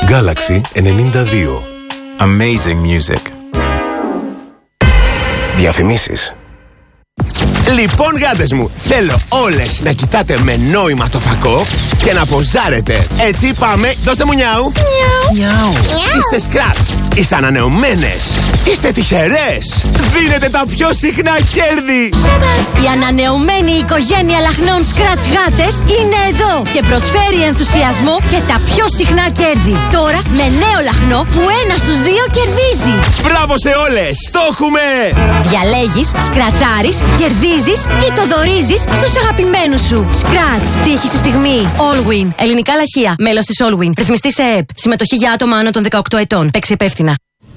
Galaxy 92. Amazing music. Διαφημίσεις. Λοιπόν, γάτες μου, θέλω όλες να κοιτάτε με νόημα το φακό και να ποζάρετε. Έτσι πάμε, δώστε μου νιάου. Νιάου. Είστε σκράτς, είστε ανανεωμένες, είστε τυχερές. Δίνετε τα πιο συχνά κέρδη. Η ανανεωμένη οικογένεια λαχνών Scratch γάτες είναι εδώ και προσφέρει ενθουσιασμό και τα πιο συχνά κέρδη. Τώρα με νέο λαχνό που 1 στους 2 κερδίζει. Μπράβο σε όλες, το έχουμε. Διαλέγεις, σκρατσάρεις, κερδίζεις ή το δωρίζεις στους αγαπημένους σου. Scratch, τύχη στη στιγμή. Allwin, ελληνικά λαχεία, μέλος της Allwin. Ρυθμιστή σε ΕΕΠ. Συμμετοχή για άτομα άνω των 18 ετών. Παίξει υπεύθυνα.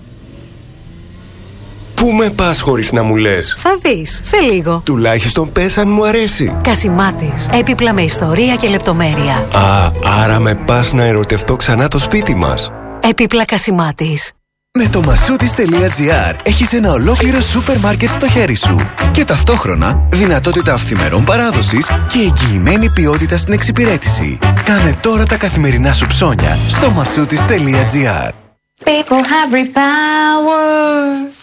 Πού με πας χωρίς να μου λες? Θα δεις, σε λίγο. Τουλάχιστον πες αν μου αρέσει. Κασιμάτης, έπιπλα με ιστορία και λεπτομέρεια. Α, άρα με πας να ερωτευτώ ξανά το σπίτι μας. Έπιπλα Κασιμάτης. Με το masoutis.gr έχεις ένα ολόκληρο σούπερ μάρκετ στο χέρι σου και ταυτόχρονα δυνατότητα αυθημερών παράδοσης και εγγυημένη ποιότητα στην εξυπηρέτηση. Κάνε τώρα τα καθημερινά σου ψώνια στο masoutis.gr. People have repower.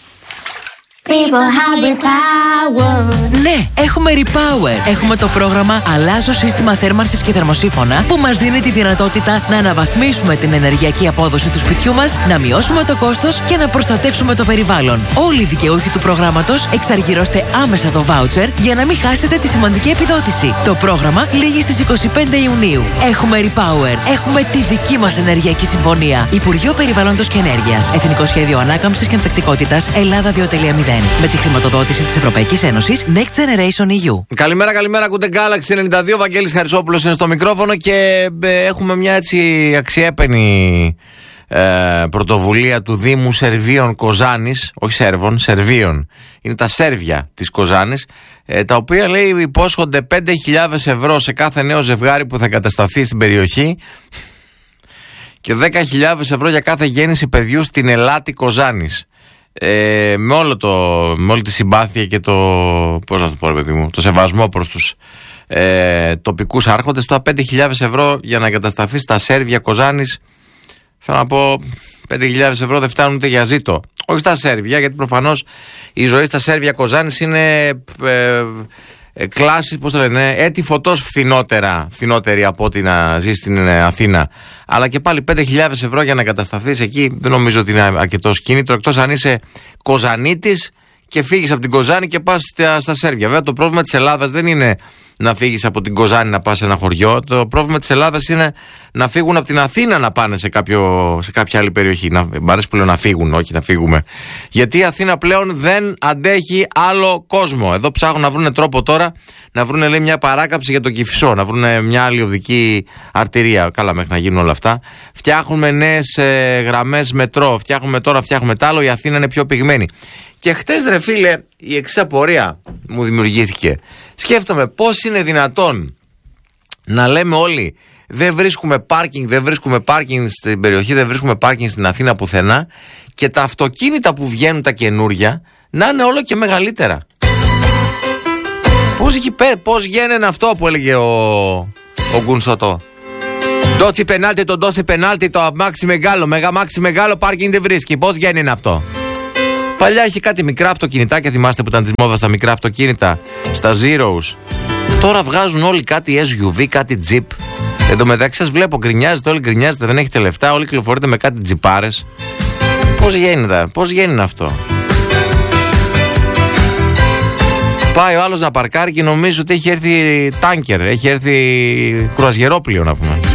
People have repower. Ναι, έχουμε Repower. Έχουμε το πρόγραμμα Αλλάζω σύστημα θέρμανσης και θερμοσύφωνα που μας δίνει τη δυνατότητα να αναβαθμίσουμε την ενεργειακή απόδοση του σπιτιού μας, να μειώσουμε το κόστος και να προστατεύσουμε το περιβάλλον. Όλοι οι δικαιούχοι του προγράμματος εξαργυρώστε άμεσα το voucher για να μην χάσετε τη σημαντική επιδότηση. Το πρόγραμμα λήγει στις 25 Ιουνίου. Έχουμε Repower. Έχουμε τη δική μας ενεργειακή συμφωνία. Υπουργείο Περιβάλλοντος και Ενέργειας. Εθνικό Σχέδιο Ανάκαμψης και Ανθεκτικότητας Ελλάδα 2.0. Με τη χρηματοδότηση της Ευρωπαϊκής Ένωσης Next Generation EU. Καλημέρα, ακούτε Galaxy 92. Βαγγέλης Χαρισόπουλος είναι στο μικρόφωνο και έχουμε μια έτσι αξιέπαινη πρωτοβουλία του Δήμου Σερβίων Κοζάνης. Όχι Σέρβων, Σερβίων. Είναι τα Σέρβια της Κοζάνης, τα οποία λέει υπόσχονται 5.000 ευρώ σε κάθε νέο ζευγάρι που θα εγκατασταθεί στην περιοχή και 10.000 ευρώ για κάθε γέννηση παιδιού στην Ελάτη Κοζάνης. Με όλη τη συμπάθεια και πώς να το πω, παιδί μου, το σεβασμό προς τους τοπικούς άρχοντες, το 5.000 ευρώ για να εγκατασταθεί στα Σέρβια Κοζάνης, θέλω να πω 5.000 ευρώ δεν φτάνουν ούτε για ζήτο. Όχι στα Σέρβια, γιατί προφανώς η ζωή στα Σέρβια Κοζάνης είναι κλάση, πώς το λένε, έτη φωτός φθηνότερη από ό,τι να ζει στην Αθήνα. Αλλά και πάλι 5.000 ευρώ για να εγκατασταθείς εκεί δεν νομίζω ότι είναι αρκετός κίνητρο, εκτός αν είσαι Κοζανίτης και φύγεις από την Κοζάνη και πας στα Σέρβια. Βέβαια το πρόβλημα της Ελλάδας δεν είναι να φύγεις από την Κοζάνη να πας σε ένα χωριό. Το πρόβλημα της Ελλάδας είναι να φύγουν από την Αθήνα να πάνε σε κάποια άλλη περιοχή. Μ' αρέσει που λέω να φύγουν, όχι να φύγουμε. Γιατί η Αθήνα πλέον δεν αντέχει άλλο κόσμο. Εδώ ψάχνουν να βρουν τρόπο τώρα να βρουν, λέει, μια παράκαμψη για τον Κηφισό, να βρουν μια άλλη οδική αρτηρία. Καλά, μέχρι να γίνουν όλα αυτά. Φτιάχνουμε νέες γραμμές μετρό. Φτιάχνουμε τ' άλλο. Η Αθήνα είναι πιο πυγμένη. Και χτες, ρε φίλε, η εξής απορία μου δημιουργήθηκε. Σκέφτομαι πώς είναι δυνατόν να λέμε όλοι δεν βρίσκουμε πάρκινγκ στην περιοχή, δεν βρίσκουμε πάρκινγκ στην Αθήνα πουθενά, και τα αυτοκίνητα που βγαίνουν τα καινούρια να είναι όλο και μεγαλύτερα. Πώς γίνεται αυτό που έλεγε ο Γκουνσοτό. Ντότσι πενάλτι, το αμάξι μεγάλο πάρκινγκ δεν βρίσκει. Πώς γίνεται αυτό? Παλιά είχε κάτι μικρά αυτοκινητάκια, θυμάστε που ήταν της μόδας τα μικρά αυτοκίνητα, στα Zeros. Τώρα βγάζουν όλοι κάτι SUV, κάτι Jeep. Εν τω μεταξύ σας βλέπω, όλοι γκρινιάζετε, δεν έχετε λεφτά, όλοι κυκλοφορείτε με κάτι τζιπάρες. Πώς γίνεται αυτό? Πάει ο άλλος να παρκάρει και νομίζει ότι έχει έρθει τάνκερ, έχει έρθει κρουαζιερόπλοιο να πούμε.